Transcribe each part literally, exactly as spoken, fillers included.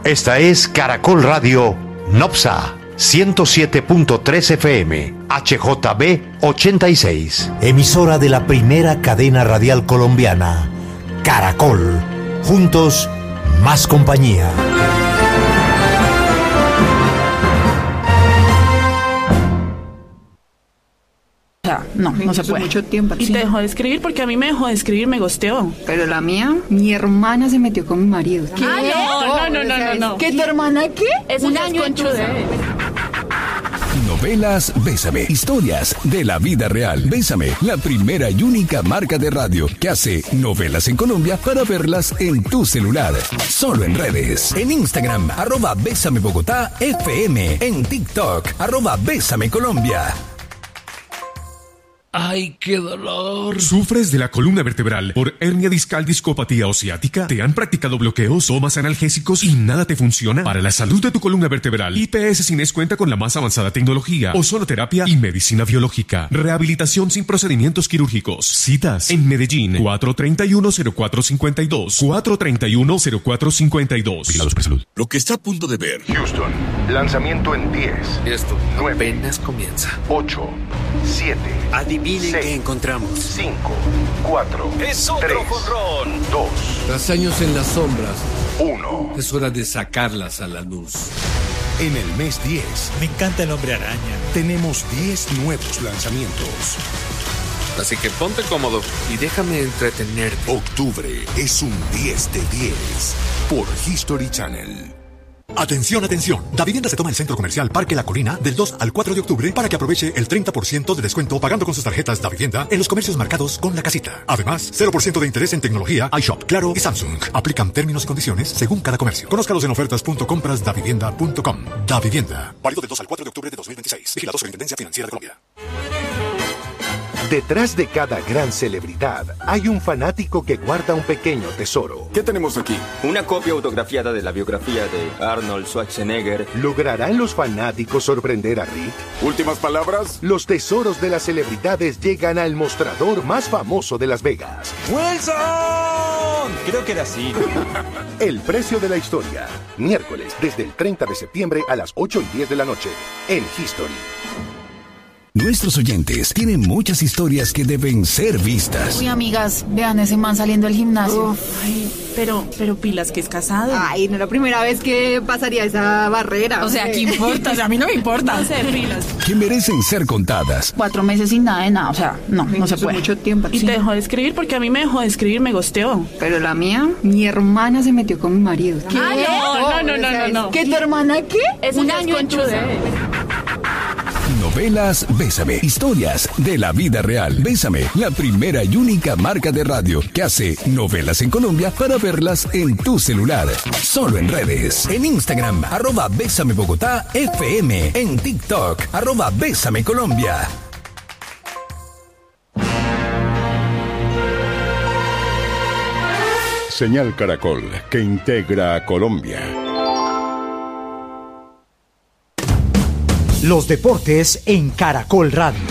Esta es Caracol Radio Nopsa ciento siete punto tres F M, H J B ochenta y seis. Emisora de la primera cadena radial colombiana, Caracol. Juntos, más compañía. No, no se puede. Mucho tiempo. Y sí. te dejó de escribir porque a mí me dejó de escribir, me gosteó. Pero la mía, mi hermana se metió con mi marido. ¿Qué? No, no, no, no, no. ¿Qué tu hermana qué? Es un año en Novelas Bésame, historias de la vida real. Bésame, la primera y única marca de radio que hace novelas en Colombia para verlas en tu celular. Solo en redes. En Instagram, arroba Bésame Bogotá F M. En TikTok, arroba Bésame Colombia. ¡Ay, qué dolor! ¿Sufres de la columna vertebral por hernia discal, discopatía o ciática? ¿Te han practicado bloqueos, tomas analgésicos y nada te funciona? Para la salud de tu columna vertebral, I P S Cines cuenta con la más avanzada tecnología, ozonoterapia y medicina biológica. Rehabilitación sin procedimientos quirúrgicos. Citas en Medellín, cuatro treinta y uno, cero cuatro cincuenta y dos, cuatro treinta y uno, cero cuatro cincuenta y dos. Vigilados por salud. Lo que está a punto de ver. Houston, lanzamiento en diez. Esto nueve, apenas comienza. ocho, siete, Adivinen seis, qué encontramos. cinco, cuatro, ¡Es otro tres, jonrón! dos, Tras años en las sombras, uno. es hora de sacarlas a la luz. En el mes diez, Me encanta el Hombre Araña. tenemos diez nuevos lanzamientos. Así que ponte cómodo y déjame entretenerte. Octubre es un diez de diez por History Channel. Atención, atención. Davivienda se toma el Centro Comercial Parque La Colina del dos al cuatro de octubre para que aproveche el treinta por ciento de descuento pagando con sus tarjetas Davivienda en los comercios marcados con la casita. Además, cero por ciento de interés en tecnología, iShop, Claro y Samsung. Aplican términos y condiciones según cada comercio. Conózcalos en ofertas punto compras davivienda punto com. Davivienda. Válido del dos al cuatro de octubre de dos mil veintiséis. Vigilado Superintendencia Financiera de Colombia. Detrás de cada gran celebridad hay un fanático que guarda un pequeño tesoro. ¿Qué tenemos aquí? Una copia autografiada de la biografía de Arnold Schwarzenegger. ¿Lograrán los fanáticos sorprender a Rick? ¿Últimas palabras? Los tesoros de las celebridades llegan al mostrador más famoso de Las Vegas. ¡Wilson! Creo que era así. El precio de la historia. Miércoles, desde el treinta de septiembre a las ocho y diez de la noche. En History. Nuestros oyentes tienen muchas historias que deben ser vistas. Uy, amigas, vean ese man saliendo del gimnasio. Uf, ay, pero, pero pilas que es casado. Ay, no es la primera vez que pasaría esa barrera. O sea, ¿qué importa? O sea, a mí no me importa. No sé, pilas. Que merecen ser contadas. Cuatro meses sin nada de nada, o sea, no, no se puede. Mucho tiempo. Y sí. te dejó de escribir porque a mí me dejó de escribir, me gosteó. Pero la mía, mi hermana se metió con mi marido. ¿Qué? No, no, no, no, no. ¿Qué tu hermana qué? Es un año en Novelas Bésame, historias de la vida real. Bésame, la primera y única marca de radio que hace novelas en Colombia para verlas en tu celular. Solo en redes. En Instagram, arroba Bésame Bogotá F M. En TikTok, arroba Bésame Colombia. Señal Caracol, que integra a Colombia. Los deportes en Caracol Radio.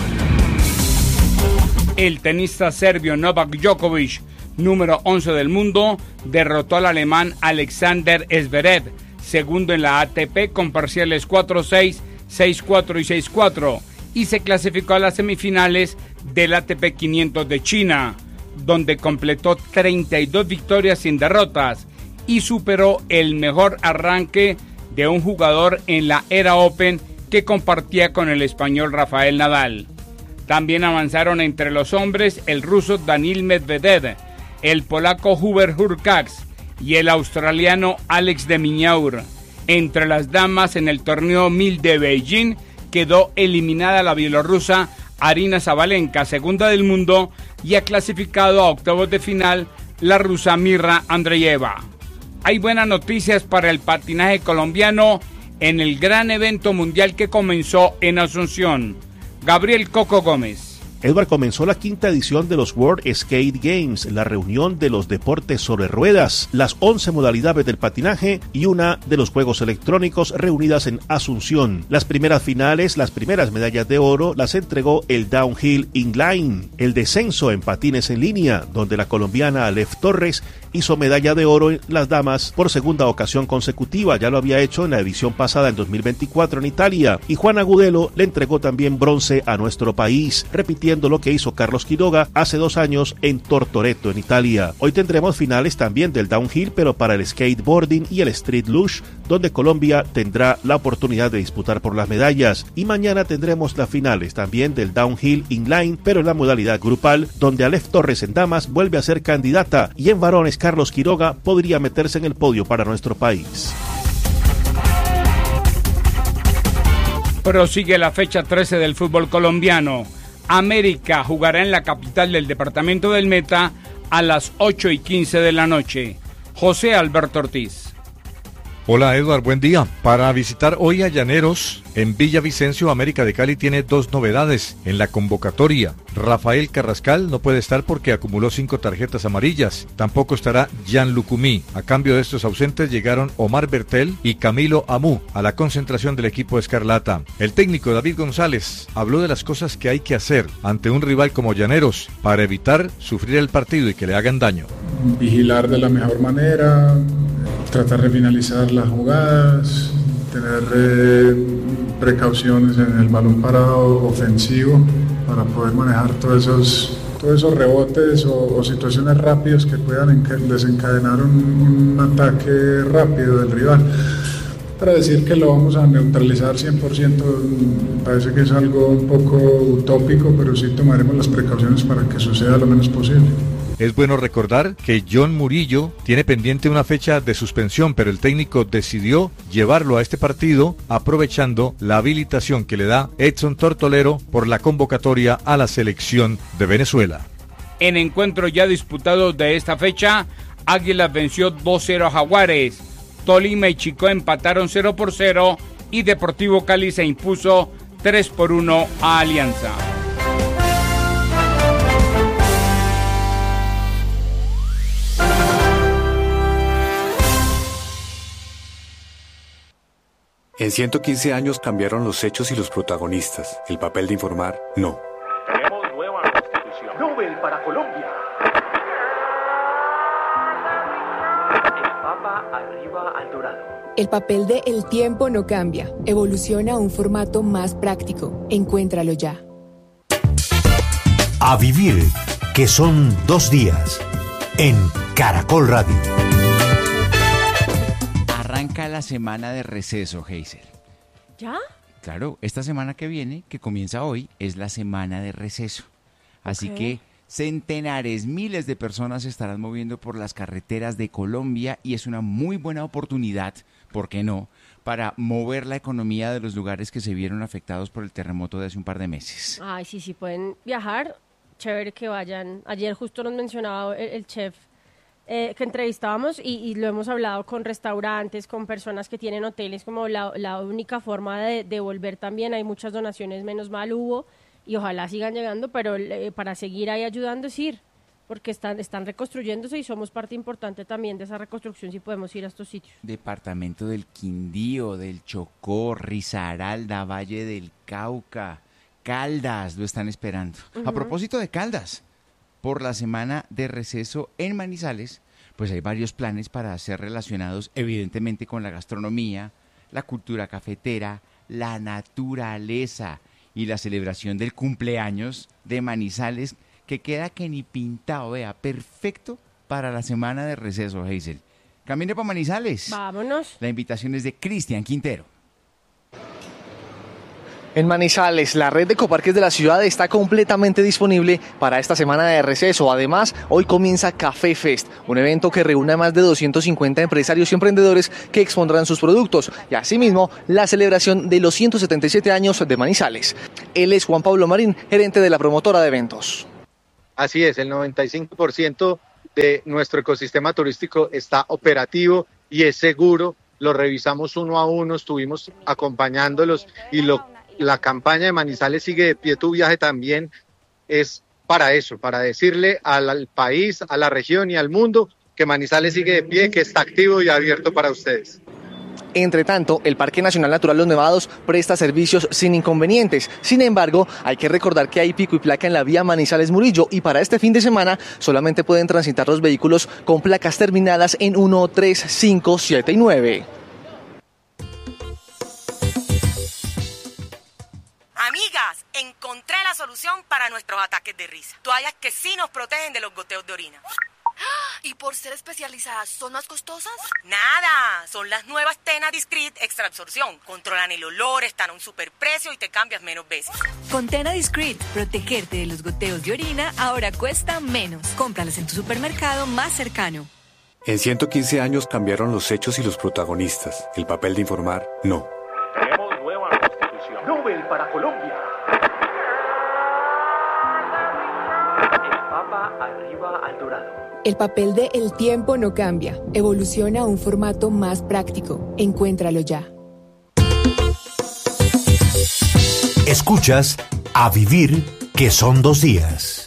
El tenista serbio Novak Djokovic, número once del mundo, derrotó al alemán Alexander Zverev, segundo en la A T P con parciales cuatro seis, seis cuatro y seis cuatro, y se clasificó a las semifinales del A T P quinientos de China, donde completó treinta y dos victorias sin derrotas y superó el mejor arranque de un jugador en la era Open que compartía con el español Rafael Nadal. También avanzaron entre los hombres el ruso Daniil Medvedev, el polaco Hubert Hurkacz y el australiano Alex de Minaur. Entre las damas en el torneo mil de Beijing quedó eliminada la bielorrusa Arina Sabalenka, segunda del mundo, y ha clasificado a octavos de final la rusa Mirra Andreeva. Hay buenas noticias para el patinaje colombiano en el gran evento mundial que comenzó en Asunción. Gabriel Coco Gómez. Edward, comenzó la quinta edición de los World Skate Games, la reunión de los deportes sobre ruedas, las once modalidades del patinaje y una de los juegos electrónicos reunidas en Asunción. Las primeras finales, las primeras medallas de oro las entregó el Downhill Inline, el descenso en patines en línea, donde la colombiana Alef Torres hizo medalla de oro en las damas por segunda ocasión consecutiva. Ya lo había hecho en la edición pasada en dos mil veinticuatro en Italia, y Juan Agudelo le entregó también bronce a nuestro país, repitiendo lo que hizo Carlos Quiroga hace dos años en Tortoreto en Italia. Hoy tendremos finales también del downhill, pero para el skateboarding y el street luge, donde Colombia tendrá la oportunidad de disputar por las medallas, y mañana tendremos las finales también del downhill inline, pero en la modalidad grupal, donde Alef Torres en damas vuelve a ser candidata, y en varones Carlos Quiroga podría meterse en el podio para nuestro país. Prosigue la fecha trece del fútbol colombiano. América jugará en la capital del departamento del Meta a las ocho y quince de la noche. José Alberto Ortiz. Hola Edward, buen día. Para visitar hoy a Llaneros, en Villavicencio, América de Cali tiene dos novedades en la convocatoria. Rafael Carrascal no puede estar porque acumuló cinco tarjetas amarillas. Tampoco estará Jan Lucumí. A cambio de estos ausentes llegaron Omar Bertel y Camilo Amú a la concentración del equipo Escarlata. El técnico David González habló de las cosas que hay que hacer ante un rival como Llaneros para evitar sufrir el partido y que le hagan daño. Vigilar de la mejor manera, tratar de finalizar las jugadas, tener eh, precauciones en el balón parado ofensivo para poder manejar todos esos, todos esos rebotes o, o situaciones rápidas que puedan desencadenar un, un ataque rápido del rival. Para decir que lo vamos a neutralizar cien por ciento parece que es algo un poco utópico, pero sí tomaremos las precauciones para que suceda lo menos posible. Es bueno recordar que John Murillo tiene pendiente una fecha de suspensión, pero el técnico decidió llevarlo a este partido aprovechando la habilitación que le da Edson Tortolero por la convocatoria a la selección de Venezuela. En encuentro ya disputado de esta fecha, Águilas venció dos cero a Jaguares, Tolima y Chico empataron cero por cero y Deportivo Cali se impuso tres por uno a Alianza. En ciento quince años cambiaron los hechos y los protagonistas. El papel de informar, no. Tenemos nueva constitución. Nobel para Colombia. El Papa arriba al dorado. El papel de El Tiempo no cambia. Evoluciona a un formato más práctico. Encuéntralo ya. A vivir, que son dos días. En Caracol Radio. Arranca la semana de receso, Hazel. ¿Ya? Claro, esta semana que viene, que comienza hoy, es la semana de receso. Así okay. que centenares, miles de personas se estarán moviendo por las carreteras de Colombia y es una muy buena oportunidad, ¿por qué no?, para mover la economía de los lugares que se vieron afectados por el terremoto de hace un par de meses. Ay, sí, sí, pueden viajar. Chévere que vayan. Ayer justo nos mencionaba el, el chef Eh, que entrevistábamos y, y lo hemos hablado con restaurantes, con personas que tienen hoteles, como la, la única forma de, de volver también. Hay muchas donaciones, menos mal hubo, y ojalá sigan llegando, pero eh, para seguir ahí ayudando es ir, porque están, están reconstruyéndose y somos parte importante también de esa reconstrucción si podemos ir a estos sitios. Departamento del Quindío, del Chocó, Risaralda, Valle del Cauca, Caldas, lo están esperando. Uh-huh. A propósito de Caldas, por la semana de receso en Manizales, pues hay varios planes para ser relacionados evidentemente con la gastronomía, la cultura cafetera, la naturaleza y la celebración del cumpleaños de Manizales, que queda que ni pintado, vea, perfecto para la semana de receso, Hazel. Camine para Manizales. Vámonos. La invitación es de Cristian Quintero. En Manizales, la red de ecoparques de la ciudad está completamente disponible para esta semana de receso. Además, hoy comienza Café Fest, un evento que reúne a más de doscientos cincuenta empresarios y emprendedores que expondrán sus productos y asimismo la celebración de los ciento setenta y siete años de Manizales. Él es Juan Pablo Marín, gerente de la promotora de eventos. Así es, el noventa y cinco por ciento de nuestro ecosistema turístico está operativo y es seguro. Lo revisamos uno a uno, estuvimos acompañándolos y lo La campaña de Manizales sigue de pie, tu viaje también, es para eso, para decirle al, al país, a la región y al mundo que Manizales sigue de pie, que está activo y abierto para ustedes. Entre tanto, el Parque Nacional Natural Los Nevados presta servicios sin inconvenientes. Sin embargo, hay que recordar que hay pico y placa en la vía Manizales-Murillo y para este fin de semana solamente pueden transitar los vehículos con placas terminadas en uno, tres, cinco, siete y nueve. Amigas, encontré la solución para nuestros ataques de risa. Toallas que sí nos protegen de los goteos de orina. ¿Y por ser especializadas son más costosas? Nada, son las nuevas Tena Discreet Extra Absorción. Controlan el olor, están a un superprecio y te cambias menos veces. Con Tena Discreet, protegerte de los goteos de orina ahora cuesta menos. Cómpralas en tu supermercado más cercano. En ciento quince años cambiaron los hechos y los protagonistas. El papel de informar, no. Tenemos nueva constitución. Nobel para Colombia. El Papa arriba al dorado. El papel de El tiempo no cambia. Evoluciona a un formato más práctico. Encuéntralo ya. Escuchas A Vivir, que son dos días.